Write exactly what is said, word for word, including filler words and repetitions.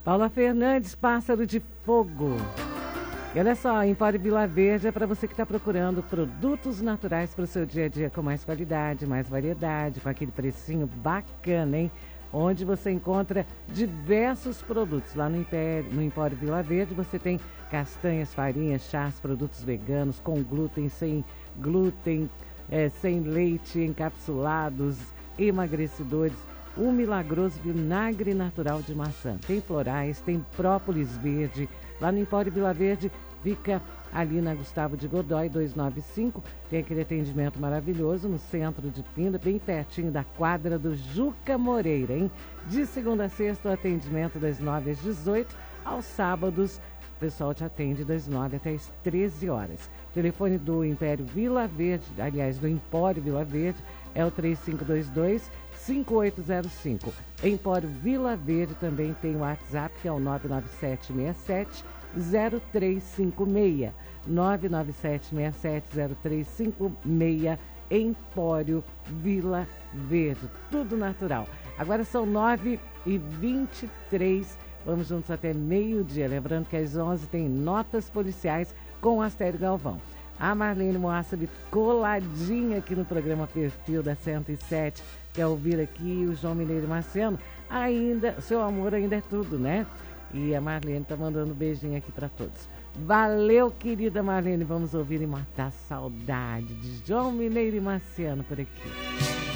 Paula Fernandes, Pássaro de Fogo. E olha só, Empório Vila Verde é para você que está procurando produtos naturais para o seu dia a dia com mais qualidade, mais variedade, com aquele precinho bacana, hein? Onde você encontra diversos produtos. Lá no Empório, no Empório Vila Verde você tem castanhas, farinhas, chás, produtos veganos, com glúten, sem glúten, é, sem leite, encapsulados, emagrecedores, um milagroso vinagre natural de maçã. Tem florais, tem própolis verde. Lá no Empório Vila Verde fica ali na Gustavo de Godoy, duzentos e noventa e cinco. Tem aquele atendimento maravilhoso no centro de Pinda, bem pertinho da quadra do Juca Moreira, hein? De segunda a sexta, o atendimento das nove às dezoito. Aos sábados, o pessoal te atende das nove até as treze horas. O telefone do Império Vila Verde, aliás, do Empório Vila Verde, é o três cinco dois dois, cinco oito zero cinco. Empório Vila Verde também tem o WhatsApp, que é o nove nove sete seis sete zero três cinco seis. nove nove sete seis sete zero três cinco seis. Empório Vila Verde. Tudo natural. Agora são nove e vinte e três. Vamos juntos até meio-dia. Lembrando que às onze tem Notas Policiais com Astério Galvão. A Marlene Moassab coladinha aqui no programa Perfil da cento e sete. Quer ouvir aqui o João Mineiro Marciano? Ainda, seu amor ainda é tudo, né? E a Marlene tá mandando um beijinho aqui para todos. Valeu, querida Marlene. Vamos ouvir e matar a saudade de João Mineiro e Marciano por aqui.